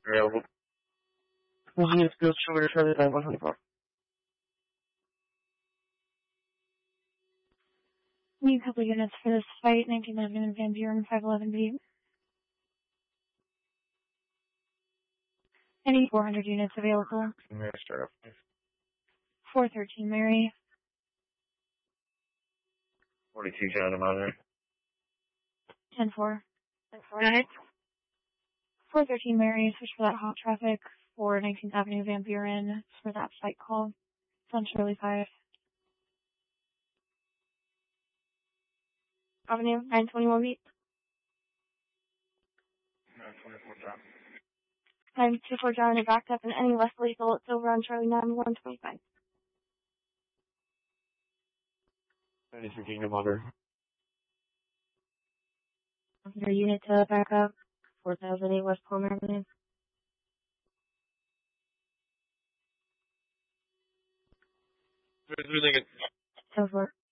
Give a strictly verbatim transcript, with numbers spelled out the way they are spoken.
Available. Engineer Field Shoulder Charlie nine one twenty-four. Need a couple units for this fight, nineteen Avenue Van Buren, five eleven B. Any four hundred units available. May I start off, please? four thirteen Mary. forty-two John, monitor. ten four. ten four. Night. four thirteen Mary, switch for that hot traffic for nineteenth Avenue Van Buren for that fight call. It's on Shirley five. Avenue, nine twenty-one beat. nine twenty-four John. nine twenty-four John, and backed up, and any less lethal, it's over on Charlie nine one twenty-five. ninety-three Kingdom, monitor. Your unit to back up, four thousand eight West Palmer Avenue. Who's Lincoln? ten four.